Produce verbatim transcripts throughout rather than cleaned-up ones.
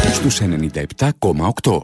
στους ενενήντα επτά κόμμα οκτώ.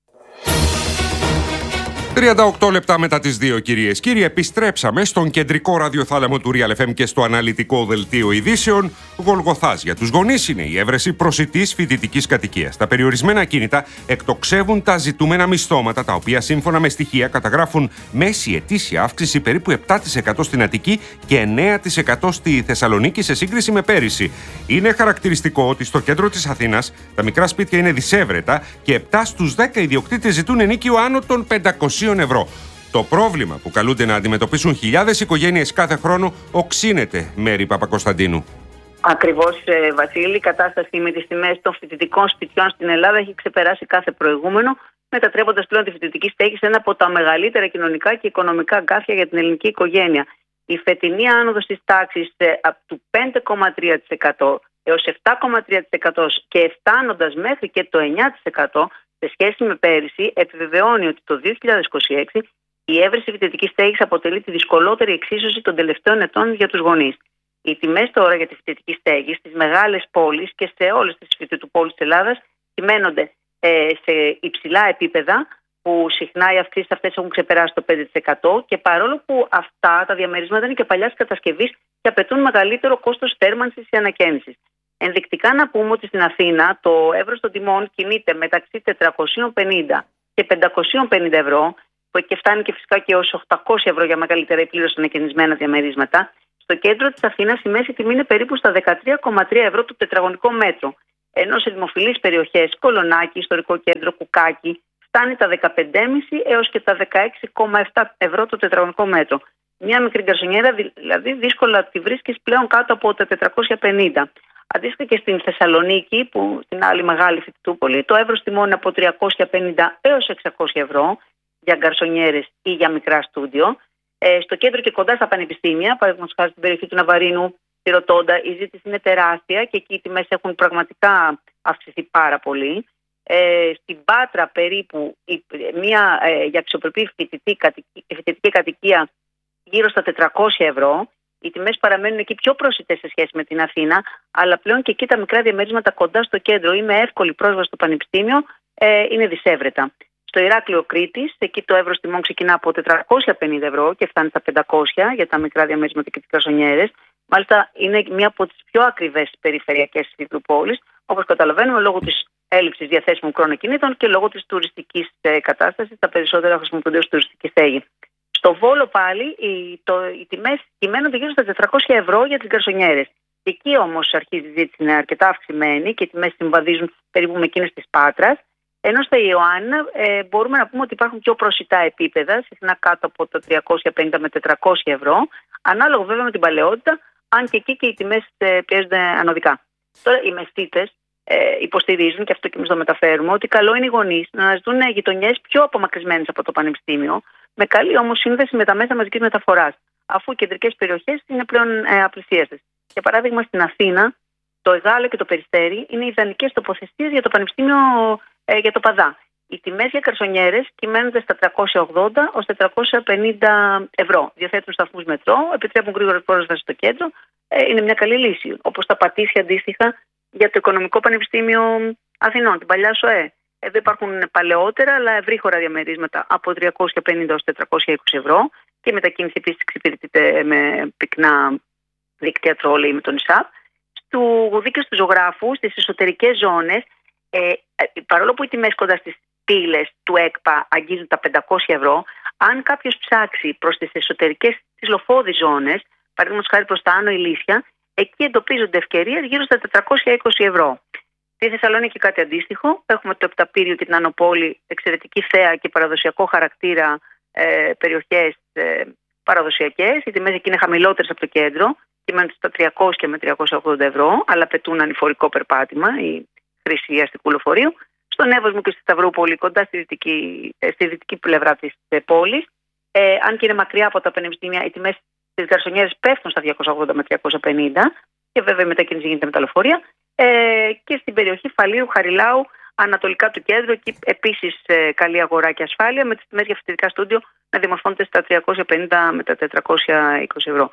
τριάντα οκτώ λεπτά μετά τις δύο, κυρίες και κύριοι, επιστρέψαμε στον κεντρικό ραδιοθάλαμο του Real εφ εμ και στο αναλυτικό δελτίο ειδήσεων. Γολγοθάς για τους γονείς είναι η έβρεση προσιτής φοιτητικής κατοικίας. Τα περιορισμένα ακίνητα εκτοξεύουν τα ζητούμενα μισθώματα, τα οποία σύμφωνα με στοιχεία καταγράφουν μέση ετήσια αύξηση περίπου επτά τοις εκατό στην Αττική και εννέα τοις εκατό στη Θεσσαλονίκη σε σύγκριση με πέρυσι. Είναι χαρακτηριστικό ότι στο κέντρο της Αθήνας τα μικρά σπίτια είναι δυσέβρετα και επτά στους δέκα ιδιοκτήτες ζητούν ενοίκιο άνω των πεντακόσια ευρώ. Το πρόβλημα που καλούνται να αντιμετωπίσουν χιλιάδες οικογένειες κάθε χρόνο οξύνεται, Μέρη Παπακοσταντίνου. Ακριβώς, Βασίλη, η κατάσταση με τις τιμές των φοιτητικών σπιτιών στην Ελλάδα έχει ξεπεράσει κάθε προηγούμενο, μετατρέποντας πλέον τη φοιτητική στέγη σε ένα από τα μεγαλύτερα κοινωνικά και οικονομικά γκάθια για την ελληνική οικογένεια. Η φετινή άνοδος της τάξης από του πέντε κόμμα τρία τοις εκατό έως επτά κόμμα τρία τοις εκατό και φτάνοντας μέχρι και το εννέα τοις εκατό σε σχέση με πέρυσι, επιβεβαιώνει ότι το δύο χιλιάδες είκοσι έξι η έβρεση φοιτητικής στέγης αποτελεί τη δυσκολότερη εξίσωση των τελευταίων ετών για τους γονείς. Οι τιμές τώρα για τη φοιτητική στέγη στις μεγάλες πόλεις και σε όλες τις φοιτητοπόλεις της Ελλάδας κυμαίνονται ε, σε υψηλά επίπεδα, που συχνά οι αυξήσεις αυτές έχουν ξεπεράσει το πέντε τοις εκατό, και παρόλο που αυτά τα διαμερίσματα είναι και παλιάς κατασκευής και απαιτούν μεγαλύτερο κόστος θέρμανσης ή ανακαίνησης. Ενδεικτικά να πούμε ότι στην Αθήνα το εύρος των τιμών κινείται μεταξύ τετρακόσια πενήντα και πεντακόσια πενήντα ευρώ, και φτάνει και φυσικά και ως οκτακόσια ευρώ για μεγαλύτερα ή πλήρως ανακαινισμένα διαμερίσματα. Στο κέντρο της Αθήνας η μέση τιμή είναι περίπου στα δεκατρία κόμμα τρία ευρώ το τετραγωνικό μέτρο, ενώ σε δημοφιλείς περιοχές, Κολονάκι, Ιστορικό Κέντρο, Κουκάκι, φτάνει τα δεκαπέντε κόμμα πέντε έως και τα δεκαέξι κόμμα επτά ευρώ το τετραγωνικό μέτρο. Μια μικρή γκαρσονιέρα δηλαδή δύσκολα τη βρίσκεις πλέον κάτω από τα τετρακόσια πενήντα. Αντίστοιχα και στην Θεσσαλονίκη, που στην άλλη μεγάλη φοιτητούπολη, το εύρος τιμών είναι από τριακόσια πενήντα έως εξακόσια ευρώ για γκαρσονιέρες ή για μικρά στούντιο. Ε, στο κέντρο και κοντά στα πανεπιστήμια, παραδείγματος χάρη στην περιοχή του Ναβαρίνου, στη Ροτόντα, η ζήτηση είναι τεράστια και εκεί οι τιμές έχουν πραγματικά αυξηθεί πάρα πολύ. Ε, στην Πάτρα περίπου η, μια ε, για αξιοπρεπή φοιτητική κατοικία, φοιτητική κατοικία γύρω στα τετρακόσια ευρώ. Οι τιμές παραμένουν εκεί πιο προσιτές σε σχέση με την Αθήνα, αλλά πλέον και εκεί τα μικρά διαμερίσματα κοντά στο κέντρο ή με εύκολη πρόσβαση στο πανεπιστήμιο ε, είναι δυσέβρετα. Στο Ηράκλειο Κρήτης, εκεί το εύρος τιμών ξεκινά από τετρακόσια πενήντα ευρώ και φτάνει στα πεντακόσια για τα μικρά διαμερίσματα και τις γκαρσονιέρες. Μάλιστα, είναι μια από τις πιο ακριβές περιφερειακές πόλεις, όπως καταλαβαίνουμε, λόγω της έλλειψης διαθέσιμων κρόνακινήτων και λόγω της τουριστικής ε, κατάστασης. Τα περισσότερα χρησιμοποιούνται ως τουριστική στέγη. Στο Βόλο πάλι οι, το, οι τιμές κυμαίνονται γύρω στα τετρακόσια ευρώ για τις γκαρσονιέρες. Εκεί όμως αρχίζει η ζήτηση να είναι αρκετά αυξημένη και οι τιμές συμβαδίζουν περίπου με εκείνες της Πάτρας. Ενώ στα Ιωάννα ε, μπορούμε να πούμε ότι υπάρχουν πιο προσιτά επίπεδα, συχνά κάτω από τα τριακόσια πενήντα με τετρακόσια ευρώ, ανάλογα βέβαια με την παλαιότητα, αν και εκεί και οι τιμές ε, πιέζονται ανωδικά. Τώρα οι μεστίτες ε, υποστηρίζουν, και αυτό και εμείς το μεταφέρουμε, ότι καλό είναι οι γονείς να αναζητούν γειτονιές πιο απομακρυσμένες από το πανεπιστήμιο, με καλή όμως σύνδεση με τα μέσα μαζικής μεταφοράς, αφού οι κεντρικές περιοχές είναι πλέον ε, απλησίαστες. Για παράδειγμα, στην Αθήνα, το Εγάλεο και το Περιστέρι είναι ιδανικές τοποθεσίες για το Πανεπιστήμιο ε, για το Παδά. Οι τιμές για καρσονιέρες κυμαίνονται στα τριακόσια ογδόντα έως τετρακόσια πενήντα ευρώ. Διαθέτουν σταθμούς μετρό, επιτρέπουν γρήγορη πρόσβαση στο κέντρο. Ε, είναι μια καλή λύση. Όπως τα Πατήσια αντίστοιχα για το Οικονομικό Πανεπιστήμιο Αθηνών, την παλιά ΣΟΕ. Εδώ υπάρχουν παλαιότερα αλλά ευρύχωρα διαμερίσματα από τριακόσια πενήντα έως τετρακόσια είκοσι ευρώ και η μετακίνηση επίσης εξυπηρετείται με πυκνά δίκτυα τρόλεϊ με τον ΙΣΑΠ. Στο δίκαιο του ζωγράφου, στις εσωτερικές ζώνες, ε, παρόλο που οι τιμές κοντά στις πύλες του ΕΚΠΑ αγγίζουν τα πεντακόσια ευρώ, αν κάποιος ψάξει προς τις εσωτερικές τις λοφόδεις ζώνες, παραδείγματος χάρη προς τα Άνω Ηλίσια, εκεί εντοπίζονται ευκαιρίες γύρω στα τετρακόσια είκοσι ευρώ. Στη Θεσσαλονίκη κάτι αντίστοιχο. Έχουμε το Επταπύριο και την Ανοπόλη, εξαιρετική θέα και παραδοσιακό χαρακτήρα ε, περιοχές ε, παραδοσιακές. Οι τιμές εκεί είναι χαμηλότερες από το κέντρο, κυμαίνονται στα τριακόσια με τριακόσια ογδόντα ευρώ, αλλά απαιτούν ανηφορικό περπάτημα ή χρήση αστικού λεωφορείου. Στον Εύωσμο και στη Σταυρούπολη, κοντά στη δυτική, στη δυτική πλευρά της πόλης, ε, αν και είναι μακριά από τα πανεπιστήμια, οι τιμές στις γκαρσονιέρες πέφτουν στα διακόσια ογδόντα με τριακόσια πενήντα και βέβαια η μετακίνηση γίνεται με τα λεωφορεία. Ε, και στην περιοχή Φαλήρου, Χαριλάου, ανατολικά του κέντρου, εκεί επίσης ε, καλή αγορά και ασφάλεια, με τις τιμές για φοιτητικά στούντιο να δημορφώνονται στα τριακόσια πενήντα με τα τετρακόσια είκοσι ευρώ.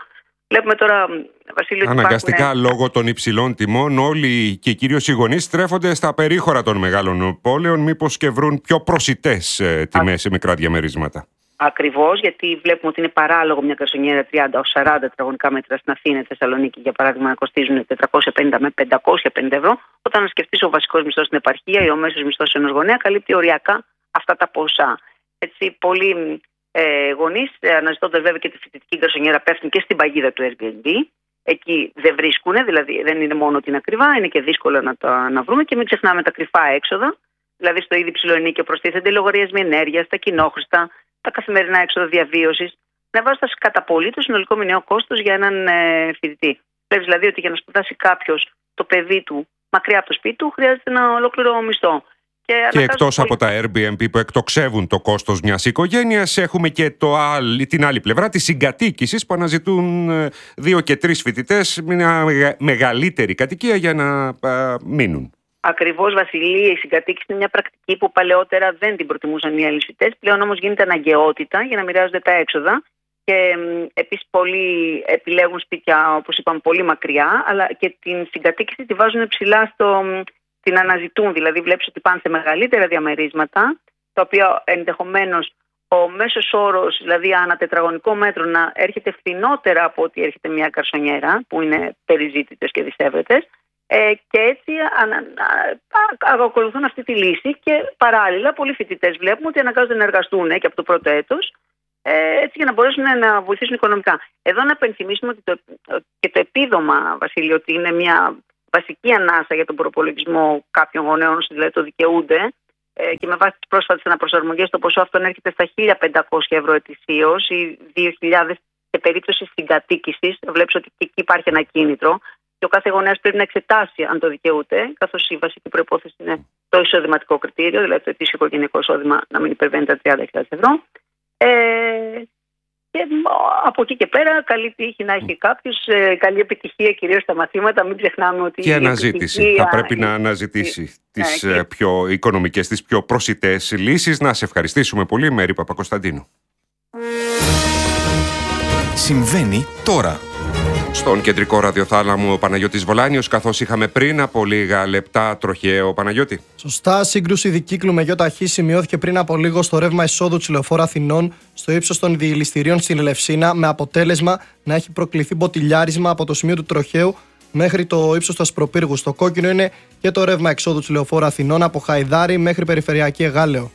Βλέπουμε τώρα, Βασίλειο, αναγκαστικά υπάρχουν... λόγω των υψηλών τιμών όλοι και κυρίως οι γονείς στρέφονται στα περίχωρα των μεγάλων πόλεων, μήπως και βρουν πιο προσιτές ε, τιμές σε μικρά διαμερίσματα. Ακριβώς, γιατί βλέπουμε ότι είναι παράλογο μια καρσονιέρα τριάντα έως σαράντα τετραγωνικά μέτρα στην Αθήνα, Θεσσαλονίκη για παράδειγμα, να κοστίζουν τετρακόσια πενήντα με πεντακόσια πενήντα ευρώ. Όταν σκεφτείς ο βασικός μισθός στην επαρχία ή ο μέσος μισθός ενός γονέα, καλύπτει οριακά αυτά τα ποσά. Έτσι, πολλοί ε, γονείς, αναζητώντας βέβαια και τη φοιτητική καρσονιέρα, πέφτουν και στην παγίδα του Airbnb. Εκεί δεν βρίσκουν, δηλαδή δεν είναι μόνο ότι είναι ακριβά, είναι και δύσκολο να τα να βρούμε και μην ξεχνάμε τα κρυφά έξοδα. Δηλαδή στο ήδη ψηλό ενίκιο προστίθενται λογαριασμοί ενέργειας, τα κοινόχρηστα, τα καθημερινά έξοδα διαβίωσης, να βάζοντας κατά πολύ το συνολικό μηνιαίο κόστος για έναν ε, φοιτητή. Βλέπει δηλαδή ότι για να σπουδάσει κάποιος το παιδί του μακριά από το σπίτι του χρειάζεται ένα ολόκληρο μισθό. Και, και εκτός πολύ... από τα Airbnb που εκτοξεύουν το κόστος μιας οικογένειας, έχουμε και το άλλη, την άλλη πλευρά της συγκατοίκησης που αναζητούν δύο και τρεις φοιτητές μια μεγαλύτερη κατοικία για να α, μείνουν. Ακριβώς, Βασιλή, η συγκατοίκηση είναι μια πρακτική που παλαιότερα δεν την προτιμούσαν οι Έλληνες φοιτητές. Πλέον όμως γίνεται αναγκαιότητα για να μοιράζονται τα έξοδα. Και επίσης πολλοί επιλέγουν σπίτια, όπως είπαμε, πολύ μακριά, αλλά και την συγκατοίκηση τη βάζουν ψηλά στο. Την αναζητούν, δηλαδή βλέπεις ότι πάνε σε μεγαλύτερα διαμερίσματα, τα οποία ενδεχομένως ο μέσος όρος, δηλαδή ανά τετραγωνικό μέτρο, να έρχεται φθηνότερα από ότι έρχεται μια καρσονιέρα, που είναι περιζήτητες και δισεύρετες, ε, και έτσι ακολουθούν αυτή τη λύση και παράλληλα πολλοί φοιτητές βλέπουμε ότι αναγκάζονται να εργαστούν ε, και από το πρώτο έτος, ε, έτσι για να μπορέσουν να βοηθήσουν οικονομικά. Εδώ να επενθυμίσουμε ότι το, και το επίδομα, Βασίλειο, ότι είναι μια βασική ανάσα για τον προπολογισμό κάποιων γονέων, δηλαδή το δικαιούνται, ε, και με βάση τις πρόσφατες αναπροσαρμογές το ποσό αυτό έρχεται στα χίλια πεντακόσια ευρώ ετησίως ή δύο χιλιάδες σε περίπτωση συγκατοίκησης. Βλέπεις ότι και εκεί υπάρχει ένα κίνητρο και ο κάθε γονέας πρέπει να εξετάσει αν το δικαιούται, καθώς η βασική προϋπόθεση είναι το εισοδηματικό κριτήριο, δηλαδή το ετήσιο οικογενειακό εισόδημα να μην υπερβαίνει τα τριάντα χιλιάδες ευρώ. Ε, Και από εκεί και πέρα, καλή τύχη να έχει κάποιος, καλή επιτυχία κυρίως στα μαθήματα. Μην ξεχνάμε ότι. Και αναζήτηση. Επιτυχία... Θα πρέπει να αναζητήσει yeah. τις yeah. πιο οικονομικές, τις πιο προσιτές λύσεις. Να σε ευχαριστήσουμε πολύ, Μέρη Παπακοσταντίνου. Συμβαίνει τώρα. Στον κεντρικό ραδιοθάλαμο ο Παναγιώτης Βολάνιος, καθώς είχαμε πριν από λίγα λεπτά τροχαίο. Παναγιώτη. Σωστά, σύγκρουση δικύκλου με γιοταχή σημειώθηκε πριν από λίγο στο ρεύμα εισόδου της Λεωφόρου Αθηνών, στο ύψος των διελιστηρίων στην Ελευσίνα, με αποτέλεσμα να έχει προκληθεί μποτιλιάρισμα από το σημείο του τροχαίου μέχρι το ύψος του Ασπροπύργου. Στο κόκκινο είναι και το ρεύμα εξόδου της Λεωφόρου Αθηνών από Χαϊδάρη μέχρι Περιφερειακή Εγάλεο.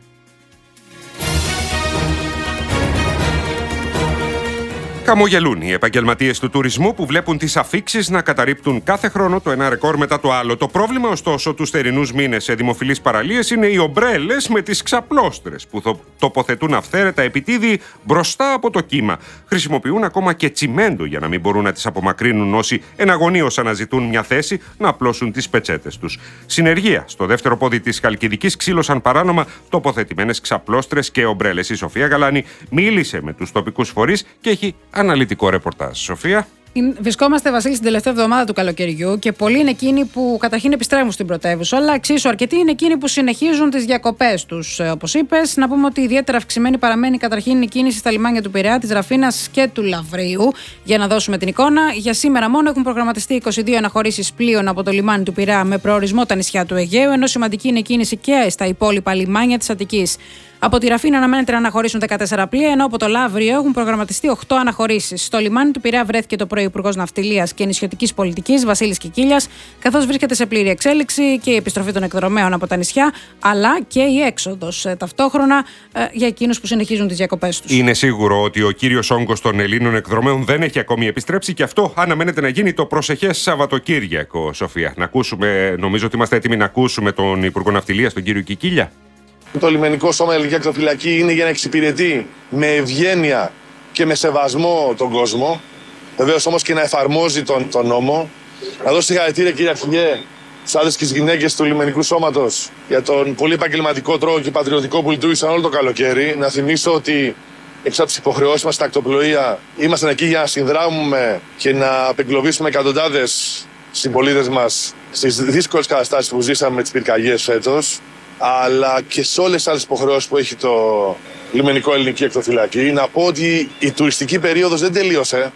Χαμογελούν οι επαγγελματίες του τουρισμού που βλέπουν τις αφίξεις να καταρρίπτουν κάθε χρόνο το ένα ρεκόρ μετά το άλλο. Το πρόβλημα, ωστόσο, τους θερινούς μήνες σε δημοφιλείς παραλίες είναι οι ομπρέλες με τις ξαπλώστρες που τοποθετούν αυθαίρετα επιτίδη μπροστά από το κύμα. Χρησιμοποιούν ακόμα και τσιμέντο για να μην μπορούν να τις απομακρύνουν όσοι εναγωνίως αναζητούν μια θέση να απλώσουν τις πετσέτες τους. Συνεργεία στο δεύτερο πόδι της Χαλκιδικής ξύλωσαν παράνομα τοποθετημένες ξαπλώστρες και ομπρέλες. Η Σοφία Γαλάνη μίλησε με τους τοπικούς φορείς και έχει αναλυτικό ρεπορτάζ. Σοφία. Βρισκόμαστε, Βασίλη, στην τελευταία εβδομάδα του καλοκαιριού και πολλοί είναι εκείνοι που καταρχήν επιστρέφουν στην πρωτεύουσα, αλλά εξίσου αρκετοί είναι εκείνοι που συνεχίζουν τις διακοπές τους. Όπως είπες, να πούμε ότι ιδιαίτερα αυξημένη παραμένει καταρχήν η κίνηση στα λιμάνια του Πειραιά, της Ραφίνας και του Λαυρίου. Για να δώσουμε την εικόνα, για σήμερα μόνο έχουν προγραμματιστεί είκοσι δύο αναχωρήσεις πλοίων από το λιμάνι του Πειραιά με προορισμό τα νησιά του Αιγαίου, ενώ σημαντική είναι η κίνηση και στα υπόλοιπα λιμάνια της Αττικής. Από τη Ραφίνα αναμένεται να αναχωρήσουν δεκατέσσερα πλοία, ενώ από το Λαύριο έχουν προγραμματιστεί οκτώ αναχωρήσεις. Στο λιμάνι του Πειραιά βρέθηκε το πρωί ο Υπουργός Ναυτιλίας και Νησιωτικής Πολιτικής, Βασίλης Κικίλιας, καθώς βρίσκεται σε πλήρη εξέλιξη και η επιστροφή των εκδρομέων από τα νησιά, αλλά και η έξοδος ταυτόχρονα ε, για εκείνους που συνεχίζουν τις διακοπές τους. Είναι σίγουρο ότι ο κύριος όγκος των Ελλήνων εκδρομέων δεν έχει ακόμη επιστρέψει και αυτό αναμένεται να γίνει το προσεχές Σαββατοκύριακο, Σοφία. Να ακούσουμε, νομίζω ότι είμαστε έτοιμοι να ακούσουμε τον Υπουργό Ναυτιλίας, τον κύριο Κικίλια. Το λιμενικό σώμα Ελληνική Ακτοφυλακή είναι για να εξυπηρετεί με ευγένεια και με σεβασμό τον κόσμο, βεβαίως όμως και να εφαρμόζει τον, τον νόμο. Να δώσω συγχαρητήρια, κύριε Αρχηγέ, στους άντρες και τις γυναίκες του λιμενικού σώματος για τον πολύ επαγγελματικό τρόπο και πατριωτικό που λειτουργήσαν όλο το καλοκαίρι. Να θυμίσω ότι έξω από τις υποχρεώσεις μας στα ακτοπλοεία ήμασταν εκεί για να συνδράμουμε και να απεγκλωβίσουμε εκατοντάδες συμπολίτες μας στις δύσκολες καταστάσεις που ζήσαμε με τις πυρκαγιές φέτος, αλλά και σε όλες τις άλλες υποχρεώσεις που έχει το λιμενικό Ελληνική Ακτοφυλακή. Να πω ότι η τουριστική περίοδος δεν τελείωσε.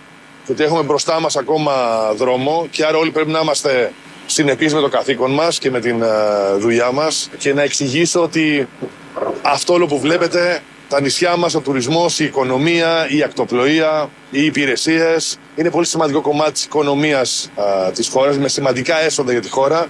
και ότι έχουμε μπροστά μας ακόμα δρόμο και άρα όλοι πρέπει να είμαστε συνεπείς με το καθήκον μας και με την δουλειά μας και να εξηγήσω ότι αυτό όλο που βλέπετε, τα νησιά μας, ο τουρισμός, η οικονομία, η ακτοπλοεία, οι υπηρεσίες είναι πολύ σημαντικό κομμάτι της οικονομίας α, της χώρας με σημαντικά έσοδα για τη χώρα.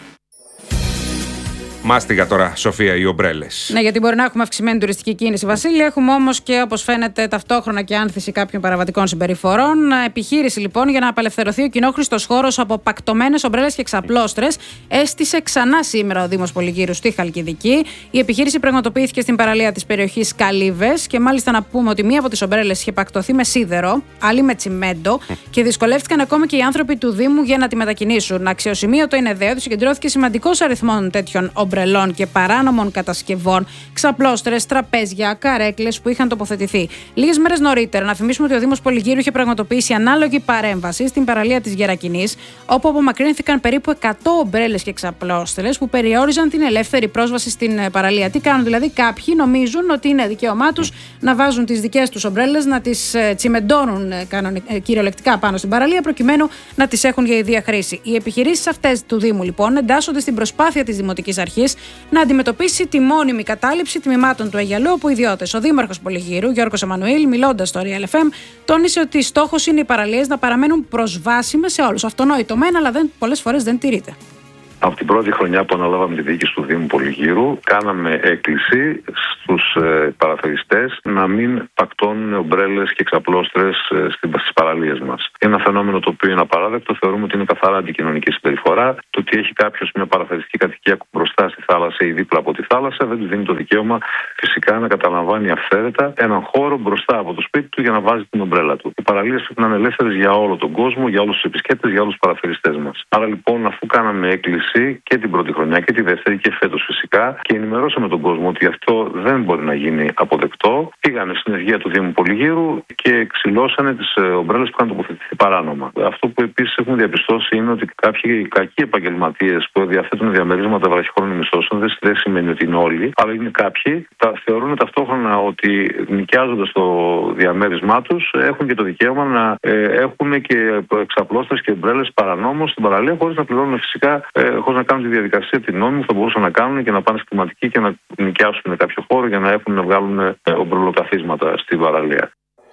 Μάστιγα τώρα, Σοφία, οι ομπρέλες. Ναι, γιατί μπορεί να έχουμε αυξημένη τουριστική κίνηση, Βασίλη. Έχουμε όμως και, όπως φαίνεται, ταυτόχρονα και άνθηση κάποιων παραβατικών συμπεριφορών. Επιχείρηση, λοιπόν, για να απελευθερωθεί ο κοινόχρηστος χώρος από πακτωμένες ομπρέλες και εξαπλώστρες, έστησε ξανά σήμερα ο Δήμος Πολυγύρου στη Χαλκιδική. Η επιχείρηση πραγματοποιήθηκε στην παραλία της περιοχής Καλύβες και μάλιστα να πούμε ότι μία από τις ομπρέλες είχε πακτωθεί με σίδερο, άλλη με τσιμέντο και δυσκολεύτηκαν ακόμα και οι άνθρωποι του Δήμου για να τη μετακινήσουν. Αξιοσημείωτο είναι δε ότι συγκεντρώθηκε σημαντικός αριθμός τέτοιων ομπρελών και παράνομων κατασκευών, ξαπλώστρες, τραπέζια, καρέκλες που είχαν τοποθετηθεί. Λίγες μέρες νωρίτερα, να θυμίσουμε ότι ο Δήμος Πολυγύρου είχε πραγματοποιήσει ανάλογη παρέμβαση στην παραλία της Γερακινής, όπου απομακρύνθηκαν περίπου εκατό ομπρέλες και ξαπλώστρες που περιόριζαν την ελεύθερη πρόσβαση στην παραλία. Τι κάνουν δηλαδή? Κάποιοι νομίζουν ότι είναι δικαίωμά τους να βάζουν τις δικές τους ομπρέλες, να τις τσιμεντώνουν κυριολεκτικά πάνω στην παραλία, προκειμένου να τις έχουν για ιδία χρήση. Οι επιχειρήσεις αυτές του Δήμου, λοιπόν, εντάσσονται στην προσπάθεια της Δημοτικής Αρχής να αντιμετωπίσει τη μόνιμη κατάληψη τμήματων του Αιγιαλού από ιδιώτες. Ο Δήμαρχος Πολυγύρου, Γιώργος Εμμανουήλ, μιλώντας στο Real εφ εμ, τόνισε ότι στόχος είναι οι παραλίες να παραμένουν προσβάσιμες σε όλους. Αυτονόητο μεν, αλλά δεν, πολλές φορές δεν τηρείται. Από την πρώτη χρονιά που αναλάβαμε τη διοίκηση του Δήμου Πολυγύρου, κάναμε έκκληση στους ε, παραθεριστές να μην πακτώνουν ομπρέλες και ξαπλώστρες ε, στις παραλίες μας. Είναι ένα φαινόμενο το οποίο είναι απαράδεκτο. Θεωρούμε ότι είναι καθαρά αντικοινωνική συμπεριφορά. Το ότι έχει κάποιος μια παραθεριστική κατοικία μπροστά στη θάλασσα ή δίπλα από τη θάλασσα δεν του δίνει το δικαίωμα φυσικά να καταλαμβάνει αυθαίρετα έναν χώρο μπροστά από το σπίτι του για να βάζει την ομπρέλα του. Οι παραλίες πρέπει να είναι ελεύθερες για όλο τον κόσμο, για όλους τους επισκέπτες, για όλους τους παραθεριστές μας. Άρα λοιπόν, αφού κάναμε έκκληση και την πρώτη χρονιά και τη δεύτερη και φέτος φυσικά και ενημερώσαμε τον κόσμο ότι αυτό δεν μπορεί να γίνει αποδεκτό, πήγανε στην ευγεία του Δήμου Πολυγύρου και ξυλώσανε τις ομπρέλες που είχαν τοποθετηθεί παράνομα. Αυτό που επίσης έχουμε διαπιστώσει είναι ότι κάποιοι κακοί επαγγελματίες που διαθέτουν διαμερίσματα βραχυχρόνιων μισθώσεων, δεν σημαίνει ότι είναι όλοι, αλλά είναι κάποιοι, τα θεωρούν ταυτόχρονα ότι νοικιάζοντας το διαμέρισμά τους έχουν και το δικαίωμα να ε, έχουν και εξαπλώστρες και ομπρέλες παρανόμως στην παραλία χωρίς να πληρώνουν φυσικά. Ε, χωρίς να κάνουν τη διαδικασία την νόμιμη, θα μπορούσαν να κάνουν και να πάνε στην κλιματική και να νοικιάσουν κάποιο χώρο για να έχουν να βγάλουν ομπρελοκαθίσματα στην παραλία.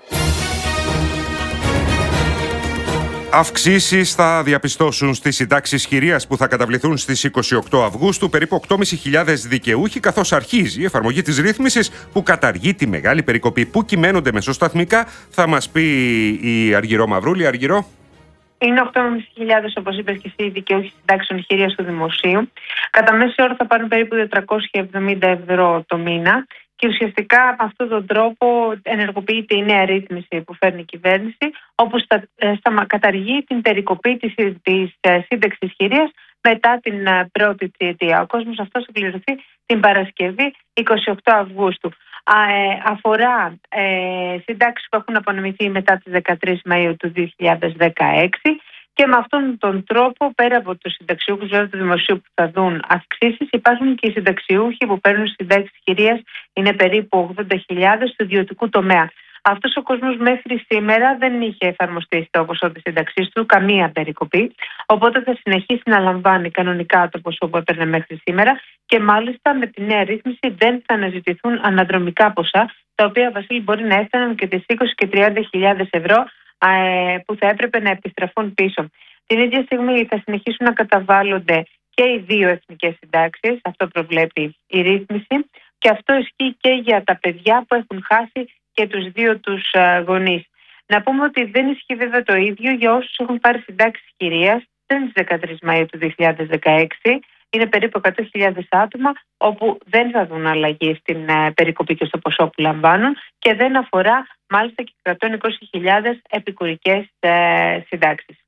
Αυξήσεις θα διαπιστώσουν στις συντάξεις χειρίας που θα καταβληθούν στις είκοσι οκτώ Αυγούστου περίπου οκτώ χιλιάδες πεντακόσιοι δικαιούχοι, καθώς αρχίζει η εφαρμογή της ρύθμισης που καταργεί τη μεγάλη περικοπή. Πού κυμαίνονται μεσοσταθμικά, θα μας πει η Αργυρό Μαυρούλη. Αργυρό. Είναι οκτώ χιλιάδες πεντακόσιοι, όπως είπες και εσύ, δικαιούχοι συντάξεων χειρίας του Δημοσίου. Κατά μέσο όρο θα πάρουν περίπου τετρακόσια εβδομήντα ευρώ το μήνα. Και ουσιαστικά με αυτόν τον τρόπο ενεργοποιείται η νέα ρύθμιση που φέρνει η κυβέρνηση, όπου στα, στα, καταργεί την περικοπή της, της σύνταξης χειρίας μετά την πρώτη τριετία. Ο κόσμος αυτός θα πληρωθεί την Παρασκευή εικοστή ογδόη Αυγούστου. Α, ε, αφορά ε, συντάξεις που έχουν απονομηθεί μετά τις δεκατρείς Μαΐου του δύο χιλιάδες δεκαέξι και με αυτόν τον τρόπο, πέρα από τους συνταξιούχους βέβαια του Δημοσίου που θα δουν αυξήσεις, υπάρχουν και οι συνταξιούχοι που παίρνουν συντάξεις χειρίας, είναι περίπου ογδόντα χιλιάδες του ιδιωτικού τομέα. Αυτός ο κόσμος μέχρι σήμερα δεν είχε εφαρμοστεί στο ποσό της σύνταξής του καμία περικοπή, οπότε θα συνεχίσει να λαμβάνει κανονικά το ποσό που έπαιρνε μέχρι σήμερα και μάλιστα με τη νέα ρύθμιση δεν θα αναζητηθούν αναδρομικά ποσά, τα οποία, Βασίλη, μπορεί να έφταναν και τις είκοσι και τριάντα χιλιάδες ευρώ που θα έπρεπε να επιστραφούν πίσω. Την ίδια στιγμή θα συνεχίσουν να καταβάλλονται και οι δύο εθνικές συντάξεις, αυτό προβλέπει η ρύθμιση, και αυτό ισχύει και για τα παιδιά που έχουν χάσει και τους δύο τους γονείς. Να πούμε ότι δεν ισχύει βέβαια το ίδιο για όσους έχουν πάρει συντάξεις χειρίας πριν τις δεκατρείς Μαΐου του δύο χιλιάδες δεκαέξι. Είναι περίπου εκατό χιλιάδες άτομα όπου δεν θα δουν αλλαγή στην περικοπή και στο ποσό που λαμβάνουν και δεν αφορά μάλιστα και εκατόν είκοσι χιλιάδες επικουρικές συντάξεις.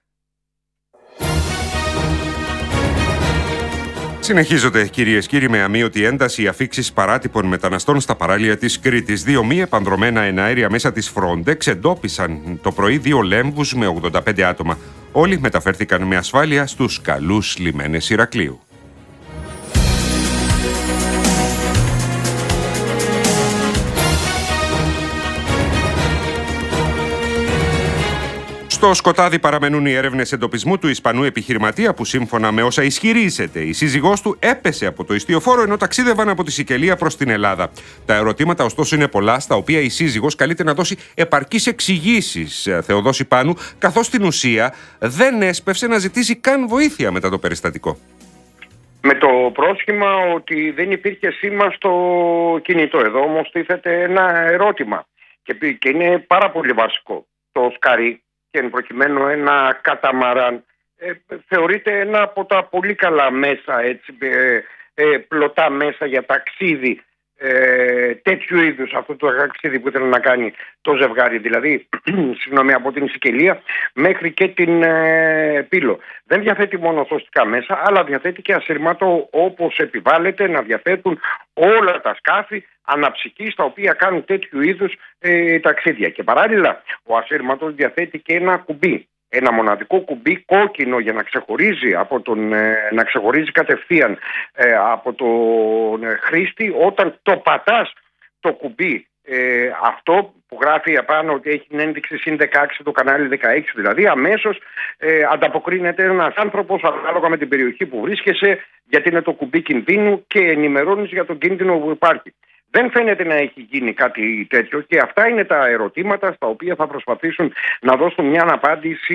Συνεχίζονται, κυρίες και κύριοι, με αμείωτη ένταση οι αφίξεις παράτυπων μεταναστών στα παράλια της Κρήτης. Δύο μη επανδρομένα εναέρια μέσα της Frontex εντόπισαν το πρωί δύο λέμβους με ογδόντα πέντε άτομα. Όλοι μεταφέρθηκαν με ασφάλεια στους καλούς λιμένες Ηρακλείου. Στο σκοτάδι παραμένουν οι έρευνες εντοπισμού του Ισπανού επιχειρηματία που, σύμφωνα με όσα ισχυρίζεται, η σύζυγός του έπεσε από το ιστιοφόρο ενώ ταξίδευαν από τη Σικελία προς την Ελλάδα. Τα ερωτήματα, ωστόσο, είναι πολλά, στα οποία η σύζυγος καλείται να δώσει επαρκείς εξηγήσεις, Θεοδόση Πάνου, καθώς στην ουσία δεν έσπευσε να ζητήσει καν βοήθεια μετά το περιστατικό. Με το πρόσχημα ότι δεν υπήρχε σήμα στο κινητό. Εδώ όμως τίθεται ένα ερώτημα και είναι πάρα πολύ βασικό. Το σκαρί, και εν προκειμένου ένα καταμαράν, ε, θεωρείται ένα από τα πολύ καλά μέσα, έτσι, ε, ε, πλωτά μέσα για ταξίδι, ε, τέτοιου είδους, αυτό το ταξίδι που ήθελε να κάνει το ζευγάρι, δηλαδή συγγνώμη, από την Σικελία μέχρι και την ε, Πύλο. Δεν διαθέτει μόνο σωστικά μέσα, αλλά διαθέτει και ασύρματο, όπως επιβάλλεται να διαθέτουν όλα τα σκάφη αναψυχής τα οποία κάνουν τέτοιου είδους ε, ταξίδια. Και παράλληλα ο ασύρματος διαθέτει και ένα κουμπί, ένα μοναδικό κουμπί κόκκινο για να ξεχωρίζει, από τον, ε, να ξεχωρίζει κατευθείαν ε, από τον ε, χρήστη όταν το πατάς το κουμπί. Ε, αυτό που γράφει απάνω ότι έχει την ένδειξη συν δεκαέξι, το κανάλι δεκαέξι δηλαδή, αμέσως ε, ανταποκρίνεται ένας άνθρωπος ανάλογα με την περιοχή που βρίσκεσαι, γιατί είναι το κουμπί κινδύνου και ενημερώνεις για τον κίνδυνο που υπάρχει. Δεν φαίνεται να έχει γίνει κάτι τέτοιο και αυτά είναι τα ερωτήματα στα οποία θα προσπαθήσουν να δώσουν μια απάντηση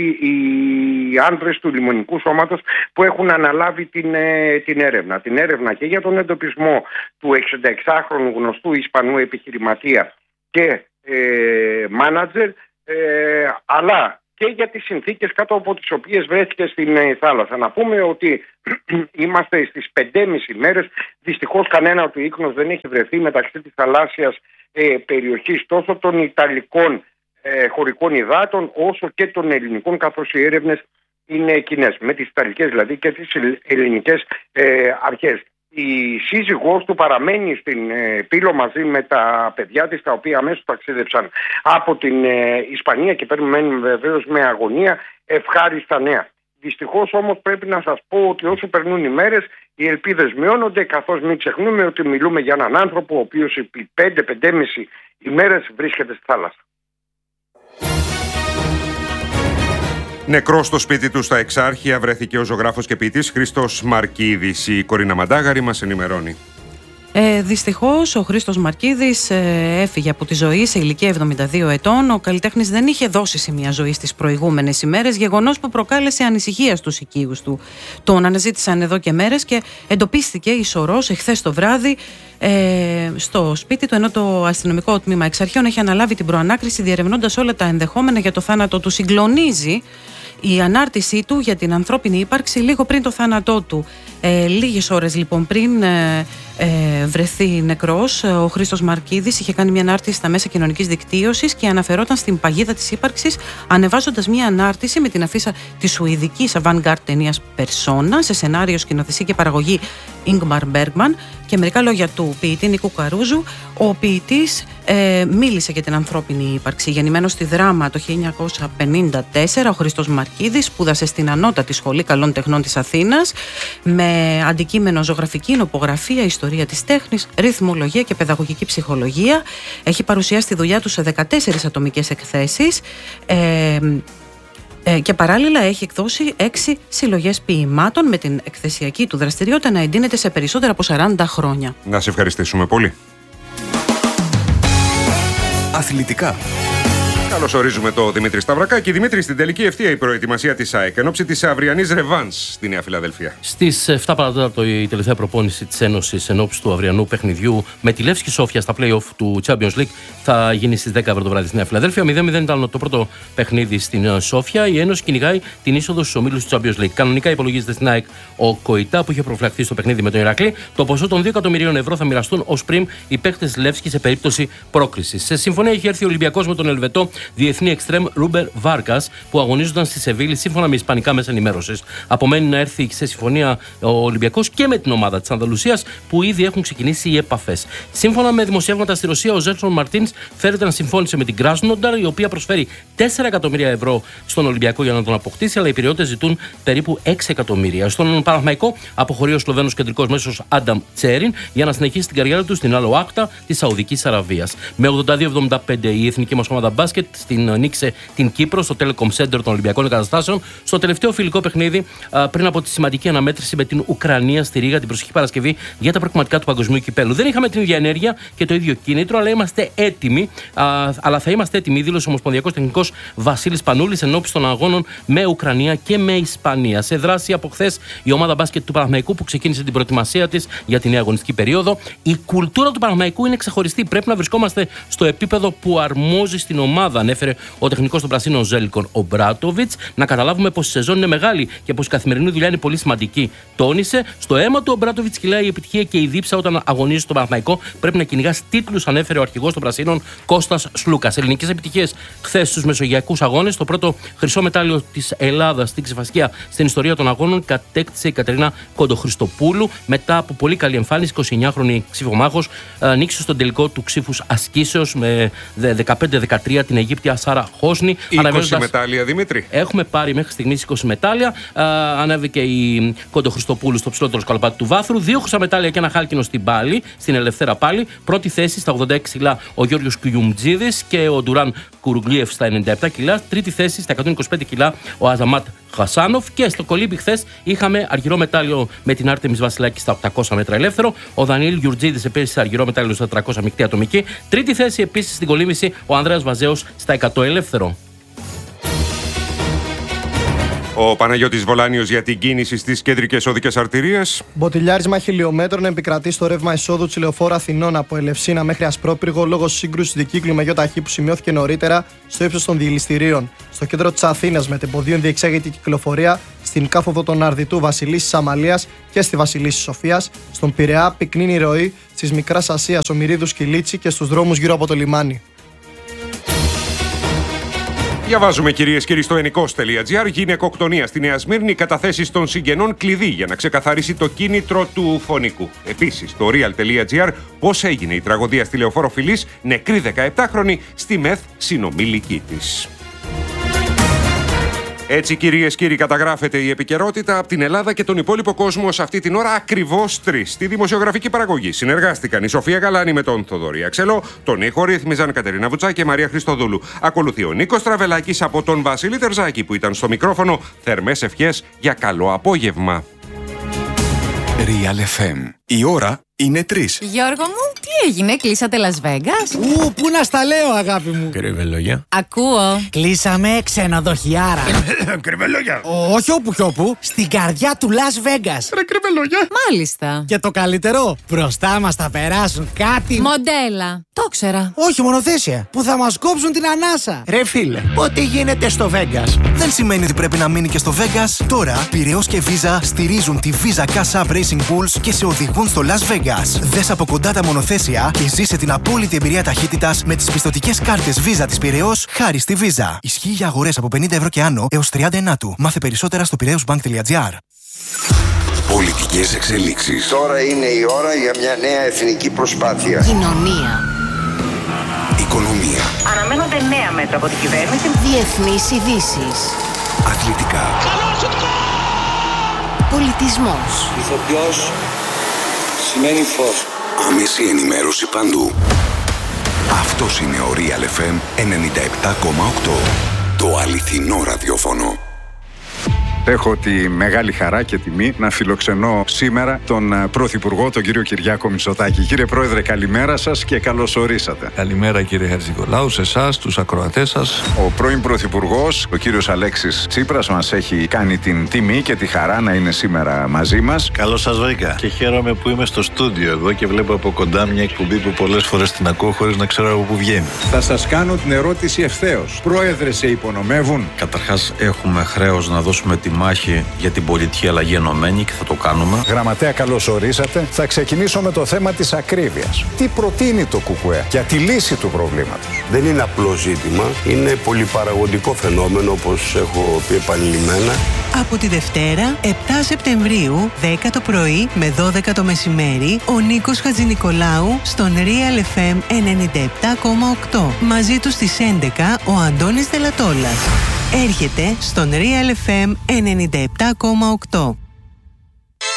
οι άντρες του Λιμονικού Σώματος που έχουν αναλάβει την, την έρευνα. Την έρευνα και για τον εντοπισμό του εξηνταεξάχρονου γνωστού Ισπανού επιχειρηματία και ε, μάνατζερ, ε, αλλά και για τις συνθήκες κάτω από τις οποίες βρέθηκε στην ε, θάλασσα. Να πούμε ότι είμαστε στις πεντέμισι μέρες. Δυστυχώς κανένα του ίχνος δεν έχει βρεθεί μεταξύ της θαλάσσιας ε, περιοχής τόσο των Ιταλικών ε, χωρικών υδάτων όσο και των ελληνικών, καθώς οι έρευνες είναι κοινές, με τις Ιταλικές δηλαδή και τις ελληνικές ε, αρχές. Η σύζυγός του παραμένει στην ε, Πύλο μαζί με τα παιδιά της, τα οποία αμέσως ταξίδεψαν από την ε, Ισπανία και περιμένουν βεβαίως με αγωνία ευχάριστα νέα. Δυστυχώς όμως πρέπει να σας πω ότι όσο περνούν οι μέρες οι ελπίδες μειώνονται, καθώς μην ξεχνούμε ότι μιλούμε για έναν άνθρωπο ο οποίος επί πέντε με πέντε και μισή ημέρες βρίσκεται στη θάλασσα. Νεκρός στο σπίτι του στα Εξάρχεια βρέθηκε ο ζωγράφος και ποιητής Χρήστος Μαρκίδης. Η Κορίνα Μαντάγαρη μας ενημερώνει. Ε, δυστυχώς ο Χρήστος Μαρκίδης ε, έφυγε από τη ζωή σε ηλικία εβδομήντα δύο ετών. Ο καλλιτέχνης δεν είχε δώσει σημεία ζωή στις προηγούμενες ημέρες, γεγονός που προκάλεσε ανησυχία στους οικείους του. Τον αναζήτησαν εδώ και μέρες και εντοπίστηκε ισορρός εχθές το βράδυ ε, στο σπίτι του, ενώ το αστυνομικό τμήμα Εξαρχείων έχει αναλάβει την προανάκριση διερευνώντας όλα τα ενδεχόμενα για το θάνατο του. Συγκλονίζει η ανάρτησή του για την ανθρώπινη ύπαρξη λίγο πριν το θάνατό του. Ε, λίγες ώρες λοιπόν πριν ε, ε, βρεθεί νεκρός, ο Χρήστος Μαρκίδης είχε κάνει μια ανάρτηση στα μέσα κοινωνικής δικτύωσης και αναφερόταν στην παγίδα της ύπαρξης, ανεβάζοντας μια ανάρτηση με την αφίσα της σουηδικής avant-garde ταινίας Persona, σε σενάριο, σκηνοθεσία και παραγωγή Ingmar Bergman, και μερικά λόγια του ποιητή Νίκου Καρούζου. Ο ποιητής ε, μίλησε για την ανθρώπινη ύπαρξη. Γεννημένος στη Δράμα το χίλια εννιακόσια πενήντα τέσσερα, ο Χρήστος Μαρκίδης σπούδασε στην Ανώτατη Σχολή Καλών Τεχνών της Αθήνας με αντικείμενο ζωγραφική, νοπογραφία, ιστορία της τέχνης, ρυθμολογία και παιδαγωγική ψυχολογία. Έχει παρουσιάσει τη δουλειά του σε δεκατέσσερις ατομικές εκθέσεις ε, ε, και παράλληλα έχει εκδώσει έξι συλλογές ποιημάτων, με την εκθεσιακή του δραστηριότητα να εντείνεται σε περισσότερα από σαράντα χρόνια. Να σε ευχαριστήσουμε πολύ. Αθλητικά. Καλώς ορίζουμε τον Δημήτρη Σταυρακάκη. Δημήτρη, στην τελική ευθεία η προετοιμασία της ΑΕΚ εν ώψη της αυριανής ρεβάνς στη Νέα Φιλαδελφία. Στις επτά παρατέταρτο η τελευταία προπόνηση της Ένωσης εν ώψη του αυριανού παιχνιδιού με τη Λεύσκη Σόφια στα play-off του Champions League θα γίνει στις δέκα το βράδυ στη Νέα Φιλαδέλφια. μηδέν μηδέν ήταν το πρώτο παιχνίδι στην Σόφια. Η Ένωση κυνηγάει την είσοδο στους ομίλους του Champions League. Κανονικά υπολογίζεται στην ΑΕΚ ο Κοϊτά που είχε προφυλαχθεί στο παιχνίδι με τον Ηρακλή. Το ποσό των δύο εκατομμυρίων ευρώ θα μοιραστούν ως πριμ οι παίκτες Λεύσκη σε περίπτωση πρόκρισης. Σε συμφωνία έχει έρθει ο Ολυμπιακός με τον Ελβετό διεθνή εξτρέμ Ρούμπερ Βάρκας που αγωνίζονταν στη Σεβίλη σύμφωνα με ισπανικά μέσα ενημέρωσης. Απομένει να έρθει σε συμφωνία ο Ολυμπιακός και με την ομάδα της Ανδαλουσίας που ήδη έχουν ξεκινήσει οι επαφές. Σύμφωνα με δημοσιεύματα στη Ρωσία, ο Ζέλσον Μαρτίνς φέρεται να συμφώνησε με την Κράσνονταρ, η οποία προσφέρει τέσσερα εκατομμύρια ευρώ στον Ολυμπιακό για να τον αποκτήσει, αλλά οι Πειριώτες ζητούν περίπου έξι εκατομμύρια. Στον Παναθηναϊκό αποχωρεί ο Σλοβαίνος κεντρικός μέσος Άνταμ Τσέριν για να συνεχίσει την καριέρα του στην Άλλο Άκτα της Σαουδικής Αραβίας. Με ογδόντα δύο εβδομήντα πέντε η εθνική μας ομάδα μπάσκετ μπάσκετ. Στην νίκησε την Κύπρο στο Telecom Center των Ολυμπιακών Εγκαταστάσεων. Στο τελευταίο φιλικό παιχνίδι, πριν από τη σημαντική αναμέτρηση με την Ουκρανία στη Ρήγα την προσεχή Παρασκευή για τα προκριματικά του Παγκοσμίου Κυπέλλου. Δεν είχαμε την ίδια ενέργεια και το ίδιο κίνητρο, αλλά είμαστε έτοιμοι. Α, αλλά θα είμαστε έτοιμοι, δήλωσε ο Ομοσπονδιακός Τεχνικός Βασίλης Πανούλης ενώπιση των αγώνων με Ουκρανία και με Ισπανία. Σε δράση από χθες η ομάδα μπάσκετ του Παναθηναϊκού που ξεκίνησε την προετοιμασία της για την νέα αγωνιστική περίοδο. Η κουλτούρα του Παναθηναϊκού είναι ξεχωριστή. Πρέπει να βρισκόμαστε στο επίπεδο που αρμόζει στην ομάδα, ανέφερε ο τεχνικός των Πρασίνων Ζέλικον ο Μπράτοβιτς. Να καταλάβουμε πως η σεζόν είναι μεγάλη και πως η καθημερινή δουλειά είναι πολύ σημαντική. Τόνισε, στο αίμα του ο Μπράτοβιτς κυλάει η επιτυχία και η δίψα όταν αγωνίζει στον Παναθηναϊκό. Πρέπει να κυνηγάς τίτλους, ανέφερε ο αρχηγός των Πρασίνων Κώστας Σλούκας. Ελληνικές επιτυχίες χθες στους μεσογειακούς αγώνες. Το πρώτο χρυσό μετάλλιο της Ελλάδας στην ξεφασκία στην ιστορία των αγώνων κατέκτησε η Κατερίνα Κοντοχριστοπούλου μετά από πολύ καλή εμφάνιση. εικοσιεννιάχρονη ξυφομάχος νίκησε στον τελικό του ξύφους ασκήσεως με δεκαπέντε δεκατρία την Αιγύπτια Σάρα Χόσνη. είκοσι μετάλλια, Δημήτρη. Έχουμε πάρει μέχρι στιγμής είκοσι μετάλλια. Ανέβηκε η Κοντοχριστοπούλου στο ψηλότερο σκαλοπάτι του βάθρου. Δύο χρυσά μετάλλια και ένα χάλκινο στην πάλη, στην ελευθέρα πάλη. Πρώτη θέση στα ογδόντα έξι κιλά ο Γιώργος Κουιουμτζίδης και ο Ντουράν Κουρουγκλίεφ στα ενενήντα επτά κιλά. Τρίτη θέση στα εκατόν είκοσι πέντε κιλά ο Αζαμάτ Χασάνοφ. Και στο κολύμπι χθες είχαμε αργυρό μετάλλιο με την Άρτεμις Βασιλάκη στα οκτακόσια μέτρα ελεύθερο. Ο Δανιήλ Γιουρτζίδης επίσης αργυρό μετάλλιο στα τριακόσια μεικτή ατομική. Τρίτη θέση επίσης στην κολύμβηση ο Ανδρέας Βαζέος στα εκατό ελεύθερο. Ο Παναγιώτης Βολάνιος για την κίνηση στις κεντρικές οδικές αρτηρίες. Μποτιλιάρισμα χιλιόμετρων επικρατεί στο ρεύμα εισόδου της λεωφόρου Αθηνών από Ελευσίνα μέχρι Ασπρόπυργο λόγω σύγκρουσης δικύκλου με γιοταχή που σημειώθηκε νωρίτερα στο ύψος των διελιστηρίων. Στο κέντρο της Αθήνας μετεμποδίων διεξάγεται η κυκλοφορία στην κάθοδο των Αρδιτού Βασιλίσσης Αμαλίας και στη Βασιλίσσης Σοφίας. Στον Πειραιά πυκνή η ροή στις Μικράς Ασίας, Ομηρίδου Σκυλίτσι και στους δρόμους γύρω από το λιμάνι. Διαβάζουμε, κυρίες και κύριοι, στο ενικός τελεία τζι άρ. Γυναικοκτονία στη Νέα Σμύρνη. Καταθέσεις των συγγενών κλειδί για να ξεκαθαρίσει το κίνητρο του φωνικού. Επίσης, στο real τελεία τζι άρ. Πώς έγινε η τραγωδία στη Λεωφόρο Φιλής. Νεκρή δεκαεπτάχρονη στη ΜΕΘ συνομήλικη της. Έτσι, κυρίες και κύριοι, καταγράφεται η επικαιρότητα από την Ελλάδα και τον υπόλοιπο κόσμο σε αυτή την ώρα ακριβώς τρεις. Στη δημοσιογραφική παραγωγή συνεργάστηκαν η Σοφία Γαλάνη με τον Θοδωρή Αξελό, τον ήχο ρύθμιζαν Κατερίνα Βουτσά και Μαρία Χριστοδούλου. Ακολουθεί ο Νίκος Τραβελάκης από τον Βασίλη Τερζάκη που ήταν στο μικρόφωνο. Θερμές ευχές για καλό απόγευμα. Real εφ εμ. Η ώρα είναι τρεις. Γιώργο μου, τι έγινε, κλείσατε Las Vegas? Ου, πού να στα λέω, αγάπη μου. Κρυβελόγια. Ακούω. Κλείσαμε ξενοδοχιάρα. Κρυβελόγια. Όχι όπου κι όπου, στην καρδιά του Las Vegas. Ρε κρυβελόγια. Μάλιστα. Και το καλύτερο, μπροστά μας θα περάσουν κάτι. Μοντέλα. Το ξέρα. Όχι, μονοθέσια. Που θα μας κόψουν την ανάσα. Ρε φίλε, ό,τι γίνεται στο Vegas δεν σημαίνει ότι πρέπει να μείνει και στο Vegas. Τώρα, Πειραιώς και Visa στηρίζουν τη Visa Cash App Racing Bulls και σε οδηγούν στο Las Vegas. Δες από κοντά τα μονοθέσια και ζήσε την απόλυτη εμπειρία ταχύτητας με τις πιστωτικές κάρτες Visa της Πειραιώς χάρη στη Visa. Ισχύει για αγορές από πενήντα ευρώ και άνω έως τριάντα ενάτου. Μάθε περισσότερα στο πειραιώσμπανκ τελεία τζι άρ. Πολιτικές εξελίξεις. Τώρα είναι η ώρα για μια νέα εθνική προσπάθεια. Κοινωνία. Οικονομία. Αναμένονται νέα μέτρα από την κυβέρνηση. Διεθνείς ειδήσεις. Αθλητικά. Πολιτισμός. Ηθοποιός σημαίνει φως. Άμεση ενημέρωση παντού. Αυτός είναι ο Real εφ εμ ενενήντα επτά κόμμα οκτώ. Το αληθινό ραδιόφωνο. Έχω τη μεγάλη χαρά και τιμή να φιλοξενώ σήμερα τον Πρωθυπουργό, τον κύριο Κυριάκο Μητσοτάκη. Κύριε Πρόεδρε, καλημέρα σας και καλώς ορίσατε. Καλημέρα κύριε Χατζηνικολάου, σε εσάς, τους ακροατές σας. Ο πρώην Πρωθυπουργός, ο κύριος Αλέξης Τσίπρας, μας έχει κάνει την τιμή και τη χαρά να είναι σήμερα μαζί μας. Καλώς σας βρήκα και χαίρομαι που είμαι στο στούντιο εδώ και βλέπω από κοντά μια εκπομπή που πολλές φορές την ακούω χωρίς να ξέρω από πού βγαίνει. Θα σας κάνω την ερώτηση ευθέως. Πρόεδρε, σε υπονομεύουν? Καταρχάς, έχουμε χρέος να δώσουμε τη μάχη για την πολιτική αλλαγή ενωμένη και θα το κάνουμε. Γραμματέα, καλώς ορίσατε. Θα ξεκινήσω με το θέμα της ακρίβειας. Τι προτείνει το ΚΚΕ για τη λύση του προβλήματος? Δεν είναι απλό ζήτημα. Είναι πολυπαραγωγικό φαινόμενο, όπως έχω πει επανειλημμένα. Από τη Δευτέρα, επτά Σεπτεμβρίου, δέκα το πρωί με δώδεκα το μεσημέρι, ο Νίκος Χατζηνικολάου στον Real εφ εμ ενενήντα επτά κόμμα οκτώ. Μαζί του στις έντεκα ο Αντώνης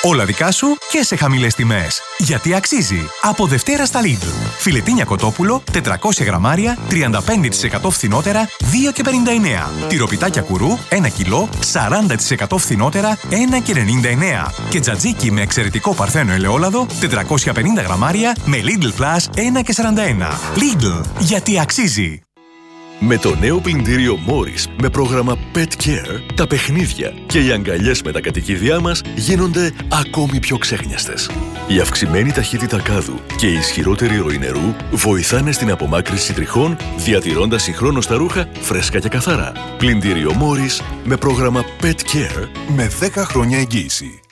Όλα δικά σου και σε χαμηλές τιμές. Γιατί αξίζει. Από Δευτέρα στα Lidl. Φιλετίνια κοτόπουλο, τετρακόσια γραμμάρια, τριάντα πέντε τοις εκατό φθηνότερα, δύο και πενήντα εννέα. Τυροπιτάκια κουρού, ένα κιλό, σαράντα τοις εκατό φθηνότερα, ένα και ενενήντα εννέα. Και τζατζίκι με εξαιρετικό παρθένο ελαιόλαδο, τετρακόσια πενήντα γραμμάρια, με Lidl Plus, ένα και σαράντα ένα. Lidl. Γιατί αξίζει. Με το νέο πλυντήριο Morris με πρόγραμμα Pet Care, τα παιχνίδια και οι αγκαλιές με τα κατοικίδια μας γίνονται ακόμη πιο ξέχνιαστες. Η αυξημένη ταχύτητα κάδου και η ισχυρότερη ροή νερού βοηθάνε στην απομάκρυνση τριχών, διατηρώντας συγχρόνως τα ρούχα φρέσκα και καθαρά. Πλυντήριο Morris με πρόγραμμα Pet Care με δέκα χρόνια εγγύηση.